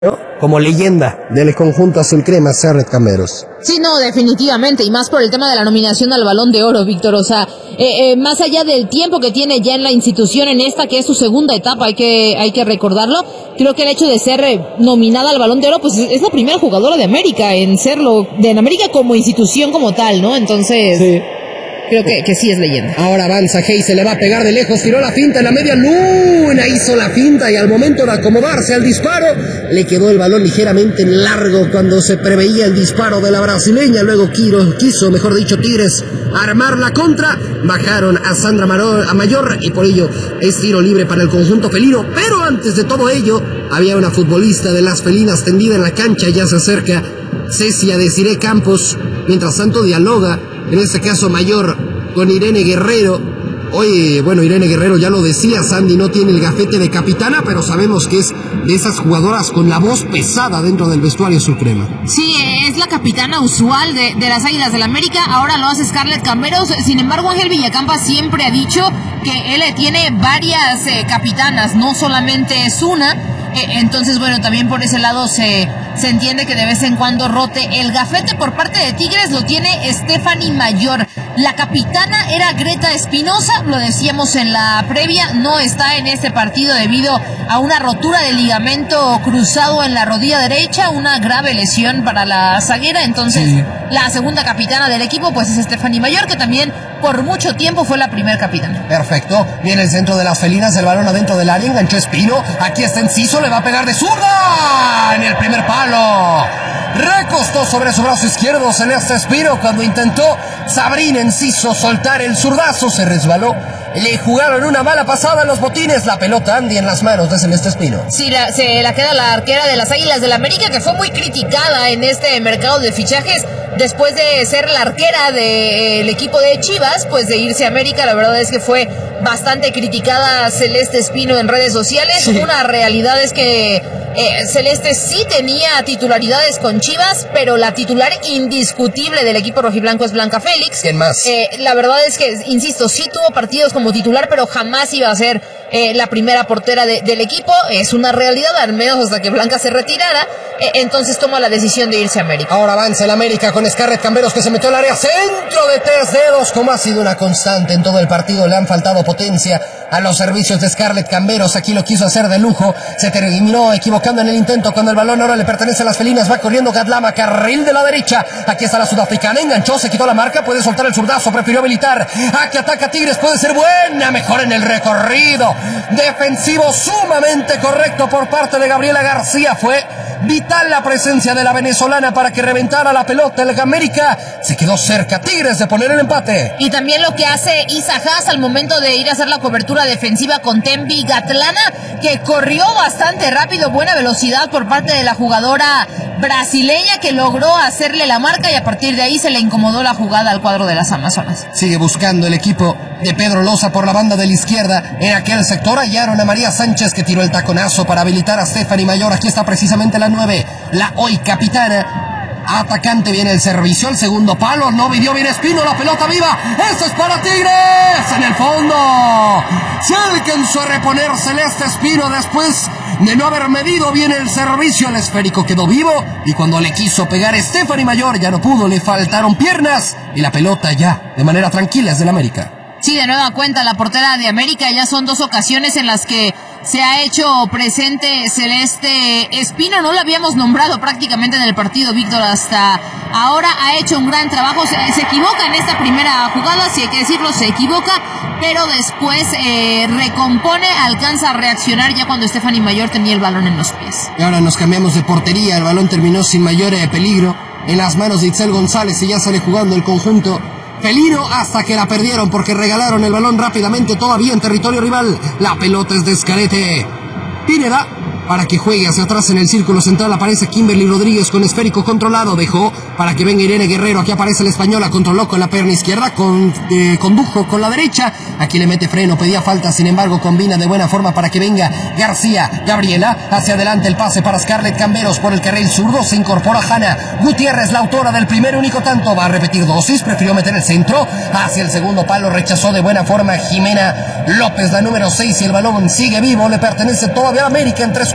como leyenda del conjunto azul crema, Scarlett Camberos. Sí, no, definitivamente, y más por el tema de la nominación al Balón de Oro, Víctor. O sea, más allá del tiempo que tiene ya en la institución, en esta que es su segunda etapa, hay que recordarlo, creo que el hecho de ser nominada al Balón de Oro, pues es la primera jugadora de América en serlo, en América como institución como tal, ¿no? Entonces... Sí. Creo que sí es leyenda. Ahora avanza Hey, se le va a pegar de lejos, tiró la finta en la media luna, hizo la finta y al momento de acomodarse al disparo, le quedó el balón ligeramente largo cuando se preveía el disparo de la brasileña. Luego quiso, mejor dicho, Tigres armar la contra, bajaron a Sandra Mayor y por ello es tiro libre para el conjunto felino. Pero antes de todo ello, había una futbolista de las felinas tendida en la cancha, ya se acerca Cecia Desiree Campos, mientras tanto dialoga, en este caso Mayor, con Irene Guerrero. Oye, bueno, Irene Guerrero, ya lo decía, Sandy no tiene el gafete de capitana, pero sabemos que es de esas jugadoras con la voz pesada dentro del vestuario azul crema. Sí, es la capitana usual de las Águilas del América, ahora lo hace Scarlett Camberos. Sin embargo, Ángel Villacampa siempre ha dicho que él tiene varias capitanas, no solamente es una. Entonces, bueno, también por ese lado se entiende que de vez en cuando rote. El gafete por parte de Tigres lo tiene Stephanie Mayor. La capitana era Greta Espinosa, lo decíamos en la previa, no está en este partido debido a una rotura del ligamento cruzado en la rodilla derecha, una grave lesión para la zaguera. Entonces, sí, la segunda capitana del equipo pues es Stephanie Mayor, que también por mucho tiempo fue la primer capitana. Perfecto, viene el centro de las felinas, el balón adentro del área, enganchó Espino, aquí está Enciso, le va a pegar de zurda en el primer palo. Recostó sobre su brazo izquierdo Celeste Espino cuando intentó Sabrina Enciso soltar el zurdazo, se resbaló. Le jugaron una mala pasada en los botines, la pelota Andy en las manos de Celeste Espino. Sí, se la queda la arquera de las Águilas del América, que fue muy criticada en este mercado de fichajes después de ser la arquera del equipo de Chivas, pues de irse a América. La verdad es que fue bastante criticada Celeste Espino en redes sociales. Sí. Una realidad es que Celeste sí tenía titularidades con Chivas, pero la titular indiscutible del equipo rojiblanco es Blanca Félix. ¿Quién más? La verdad es que, insisto, sí tuvo partidos como titular, pero jamás iba a ser la primera portera del equipo. Es una realidad, al menos hasta que Blanca se retirara. Entonces toma la decisión de irse a América. Ahora avanza el América con Scarlett Camberos, que se metió al área, centro de 3 dedos, como ha sido una constante en todo el partido. Le han faltado potencia a los servicios de Scarlett Camberos. Aquí lo quiso hacer de lujo, se terminó equivocando en el intento cuando el balón ahora le pertenece a las felinas. Va corriendo Gadlama, carril de la derecha, aquí está la sudafricana, enganchó, se quitó la marca, puede soltar el zurdazo, prefirió habilitar. Aquí ataca Tigres, puede ser buena, mejor en el recorrido defensivo, sumamente correcto por parte de Gabriela García. Fue vital la presencia de la venezolana para que reventara la pelota. El América se quedó cerca, Tigres, de poner el empate. Y también lo que hace Isa Haas al momento de ir a hacer la cobertura defensiva con Tembi Gatlana, que corrió bastante rápido, buena velocidad por parte de la jugadora brasileña, que logró hacerle la marca y a partir de ahí se le incomodó la jugada al cuadro de las Amazonas. Sigue buscando el equipo de Pedro Loza por la banda de la izquierda. En aquel sector hallaron a María Sánchez, que tiró el taconazo para habilitar a Stephanie Mayor. Aquí está precisamente la 9, la hoy capitana. Atacante, viene el servicio al segundo palo, no midió bien Espino, la pelota viva, ¡esto es para Tigres! En el fondo se alcanzó a reponer Celeste Espino después de no haber medido bien el servicio. El esférico quedó vivo y cuando le quiso pegar Stephanie Mayor ya no pudo, le faltaron piernas y la pelota ya de manera tranquila es del América. Sí, de nueva cuenta la portera de América, ya son 2 ocasiones en las que se ha hecho presente Celeste Espino. No la habíamos nombrado prácticamente en el partido, Víctor, hasta ahora. Ha hecho un gran trabajo, se equivoca en esta primera jugada, si hay que decirlo, se equivoca, pero después recompone, alcanza a reaccionar ya cuando Stephanie Mayor tenía el balón en los pies. Y ahora nos cambiamos de portería, el balón terminó sin mayor peligro en las manos de Itzel González y ya sale jugando el conjunto felino hasta que la perdieron porque regalaron el balón rápidamente todavía en territorio rival. La pelota es de Escarete Pineda para que juegue hacia atrás en el círculo central. Aparece Kimberly Rodríguez con esférico controlado, dejó para que venga Irene Guerrero. Aquí aparece la española, controló con la pierna izquierda, condujo con la derecha, aquí le mete freno, pedía falta, sin embargo combina de buena forma para que venga García. Gabriela, hacia adelante el pase para Scarlett Camberos por el carril zurdo, se incorpora Hanna Gutiérrez, la autora del primer único tanto, va a repetir dosis, prefirió meter el centro, hacia el segundo palo, rechazó de buena forma Jimena López, la número 6, y el balón sigue vivo, le pertenece todavía a América en 3/4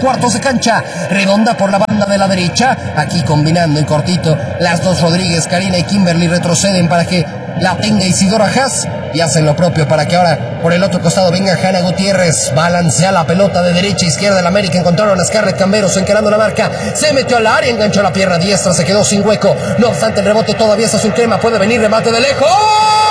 cuartos de cancha. Redonda por la banda de la derecha. Aquí combinando en cortito. Las dos Rodríguez, Karina y Kimberly retroceden para que la tenga Isidora Haas. Y hacen lo propio para que ahora por el otro costado venga Hanna Gutiérrez. Balancea la pelota de derecha a izquierda del América. Encontraron a Scarlett Camberos encarando la marca. Se metió al área, enganchó la pierna diestra, se quedó sin hueco. No obstante, el rebote todavía es azul crema. Puede venir remate de lejos.